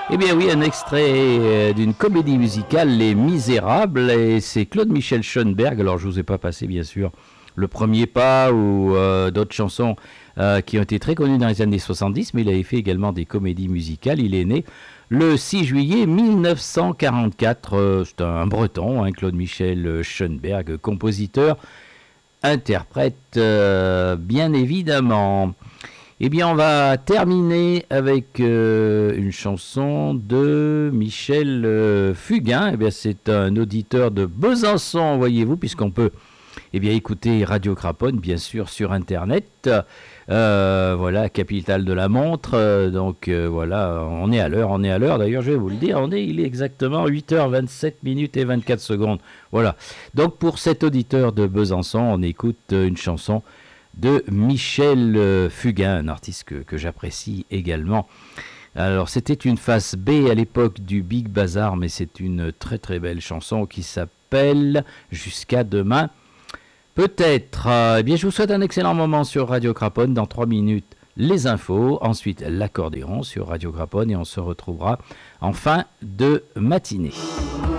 Eh bien oui, un extrait d'une comédie musicale, Les Misérables, et c'est Claude Michel Schoenberg. Alors je vous ai pas passé bien sûr le premier pas ou d'autres chansons qui ont été très connues dans les années 70, mais il avait fait également des comédies musicales. Il est né le 6 juillet 1944. C'est un breton, hein, Claude Michel Schoenberg, compositeur, interprète bien évidemment. Eh bien, on va terminer avec une chanson de Michel Fugain. Eh bien, c'est un auditeur de Besançon, voyez-vous, puisqu'on peut écouter Radio Craponne, bien sûr, sur Internet. Voilà, capitale de la montre. Voilà, on est à l'heure. D'ailleurs, je vais vous le dire, il est exactement 8h27 minutes et 24 secondes. Voilà. Donc, pour cet auditeur de Besançon, on écoute une chanson de Michel Fugain, un artiste que j'apprécie également. Alors, c'était une face B à l'époque du Big Bazar, mais c'est une très très belle chanson qui s'appelle Jusqu'à demain. Peut-être. Eh bien, je vous souhaite un excellent moment sur Radio Craponne. Dans 3 minutes, les infos. Ensuite, l'accordéon sur Radio Craponne. Et on se retrouvera en fin de matinée.